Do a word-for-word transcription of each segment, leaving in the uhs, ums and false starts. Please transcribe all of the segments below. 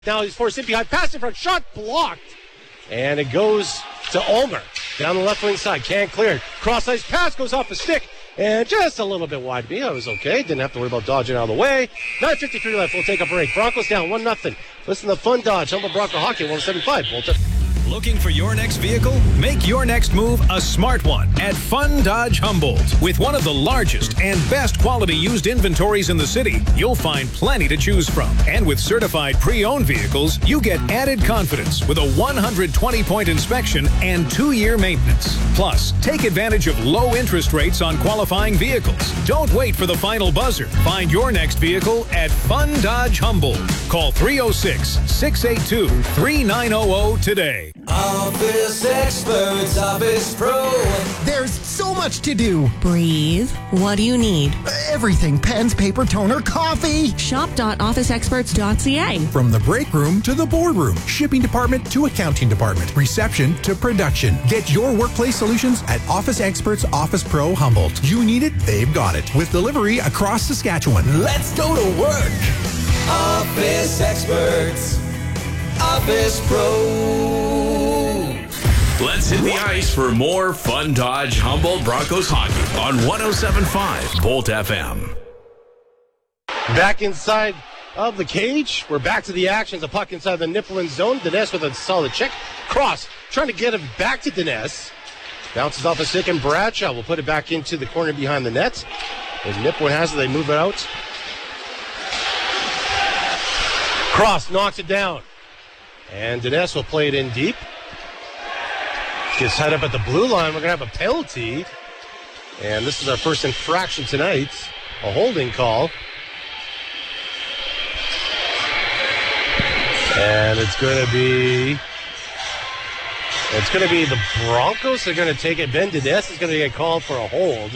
Now he's forced in behind, pass in front, shot blocked. And it goes to Ulmer. Down the left wing side, can't clear it. Cross-ice pass goes off the stick. And just a little bit wide. Me, I was okay. Didn't have to worry about dodging out of the way. nine fifty-three left. We'll take a break. Broncos down one nothing. Listen to Fun Dodge. Humboldt Bronco Hockey, one seventy-five. Bolton. Looking for your next vehicle? Make your next move a smart one at Fun Dodge Humboldt. With one of the largest and best quality used inventories in the city, you'll find plenty to choose from. And with certified pre-owned vehicles, you get added confidence with a one hundred twenty point inspection and two-year maintenance. Plus, take advantage of low interest rates on qualifying vehicles. Don't wait for the final buzzer. Find your next vehicle at Fun Dodge Humboldt. Call three oh six, six eight two, three nine oh oh today. Office Experts, Office Pro. There's so much to do. Breathe. What do you need? Everything. Pens, paper, toner, coffee. shop dot office experts dot c a. From the break room to the boardroom, shipping department to accounting department, reception to production. Get your workplace solutions at Office Experts Office Pro Humboldt. You need it, they've got it. With delivery across Saskatchewan. Let's go to work. Office Experts, Office Pro. Let's hit the ice for more Fun Dodge Humboldt Broncos hockey on one oh seven point five Bolt F M. Back inside of the cage. We're back to the action. The puck inside the Nipawin zone. Dines with a solid check. Cross, trying to get it back to Dines. Bounces off a stick, and Bradshaw will put it back into the corner behind the net. As Nipawin has it, they move it out. Cross knocks it down. And Dines will play it in deep. Gets tied up at the blue line. We're going to have a penalty. And this is our first infraction tonight. A holding call. And it's going to be... It's going to be the Broncos. They're going to take it. Ben Dines is going to get called for a hold.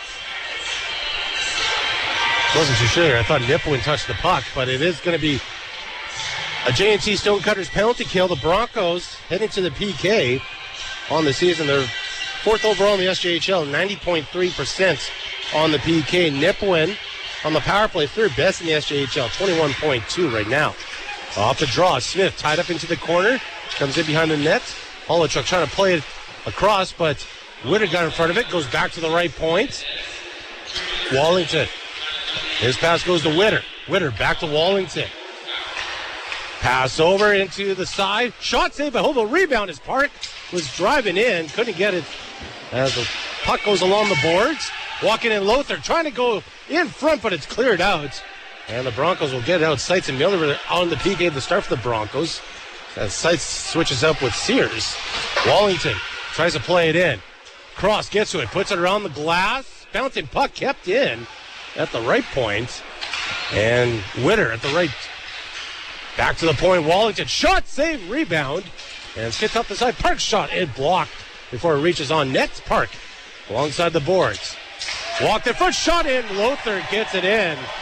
Wasn't too sure. I thought Nipawin touched the puck, but it is going to be a J and T Stonecutters penalty kill. The Broncos heading to the P K on the season. They're fourth overall in the S J H L, ninety point three percent on the P K. Nipawin on the power play, third best in the S J H L, twenty-one point two right now. Off the draw, Smith tied up into the corner, comes in behind the net. Holochuk trying to play it across, but Witter got in front of it, goes back to the right point. Wallington. His pass goes to Witter. Witter back to Wallington. Pass over into the side. Shot saved by Hobo. Rebound as Park was driving in. Couldn't get it as the puck goes along the boards. Walking in Lothar. Trying to go in front, but it's cleared out. And the Broncos will get it out. Seitz and Miller on the P K to start for the Broncos. As Seitz switches up with Sears. Wallington tries to play it in. Cross gets to it. Puts it around the glass. Bouncing puck kept in at the right point. And Witter at the right. Back to the point. Wallington. Shot, save, rebound. And it's kicked up the side. Park shot and blocked before it reaches on net. Park alongside the boards. Walked in front. Shot in. Lothar gets it in.